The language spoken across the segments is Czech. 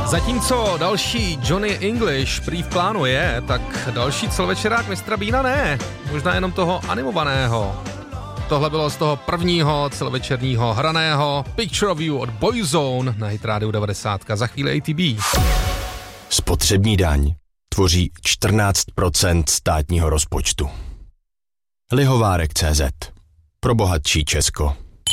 Zatímco další Johnny English prý v plánu je, tak další celovečerák Mistra Beana ne. Možná jenom toho animovaného. Tohle bylo z toho prvního celovečerního hraného Picture of You od Boyzone na Hit Radio 90. Za chvíli ATB. Spotřební daň tvoří 14% státního rozpočtu. Lihovárek.cz. Pro bohatší Česko.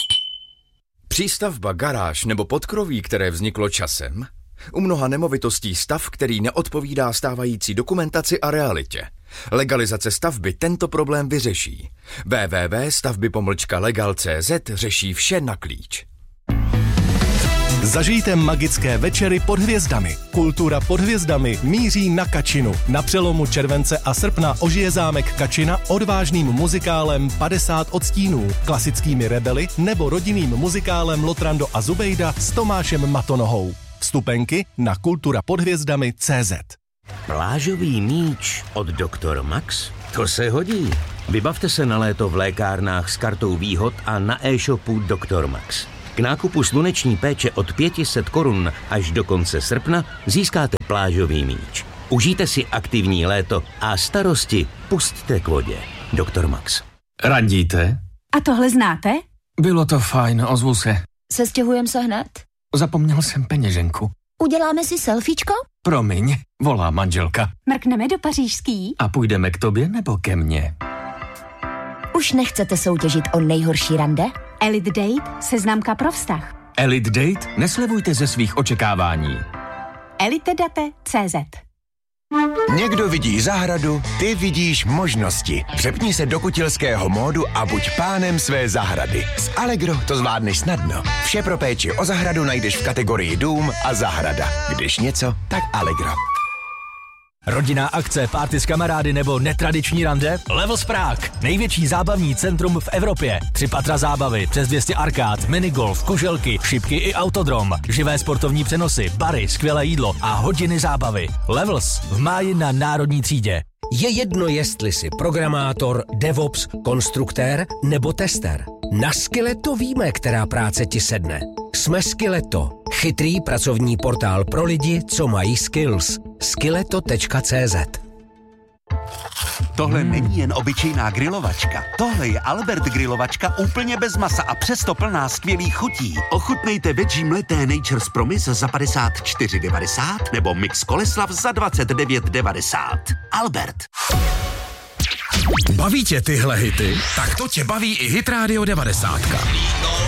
Přístavba, garáž nebo podkroví, které vzniklo časem? U mnoha nemovitostí stav, který neodpovídá stávající dokumentaci a realitě. Legalizace stavby tento problém vyřeší. www.stavby-legal.cz řeší vše na klíč. Zažijte magické večery pod hvězdami. Kultura pod hvězdami míří na Kačinu. Na přelomu července a srpna ožije zámek Kačina odvážným muzikálem 50 odstínů, klasickými rebely nebo rodinným muzikálem Lotrando a Zubejda s Tomášem Matonohou. Vstupenky na kulturapodhvězdami.cz. Plážový míč od Dr. Max? To se hodí. Vybavte se na léto v lékárnách s kartou výhod a na e-shopu Dr. Max. K nákupu sluneční péče od 500 korun až do konce srpna získáte plážový míč. Užijte si aktivní léto a starosti pusťte k vodě. Dr. Max. Randíte? A tohle znáte? Bylo to fajn, ozvu se. Sestěhujeme se hned? Zapomněl jsem peněženku. Uděláme si selfiečko? Promiň, volá manželka. Mrkneme do pařížský? A půjdeme k tobě nebo ke mně? Už nechcete soutěžit o nejhorší rande? Elite Date, seznamka pro vztah. Elite Date? Neslevujte ze svých očekávání. elitedate.cz. Někdo vidí zahradu, ty vidíš možnosti. Přepni se do kutilského módu a buď pánem své zahrady. S Allegro to zvládneš snadno. Vše pro péči o zahradu najdeš v kategorii dům a zahrada. Když něco, tak Allegro. Rodinná akce, party s kamarády nebo netradiční rande? Levels Prague. Největší zábavní centrum v Evropě. 3 patra zábavy, přes 200 arkád, minigolf, kuželky, šipky i autodrom. Živé sportovní přenosy, bary, skvělé jídlo a hodiny zábavy. Levels v máji na Národní třídě. Je jedno, jestli jsi programátor, DevOps, konstruktér nebo tester. Na Skilleto víme, která práce ti sedne. Jsme Skilleto. Chytrý pracovní portál pro lidi, co mají skills. Skilleto.cz. Tohle není jen obyčejná grilovačka. Tohle je Albert grilovačka úplně bez masa a přesto plná skvělých chutí. Ochutnejte veggie mleté Nature's Promise za 54,90 nebo mix Koleslav za 29,90. Albert. Baví tě tyhle hity? Tak to tě baví i Hit Radio 90.